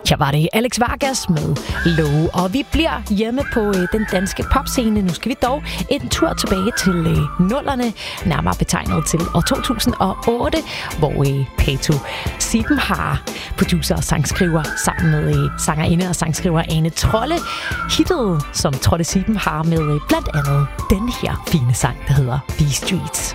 Her var det Alex Vargas med Low, og vi bliver hjemme på den danske popscene. Nu skal vi dog en tur tilbage til nullerne, nærmere betegnet til år 2008, hvor Pato Siebenhaar, producer og sangskriver, sammen med sangerinde og sangskriver Ane Trolle, hittede som Trolle Siebenhaar med blandt andet den her fine sang, der hedder The Streets.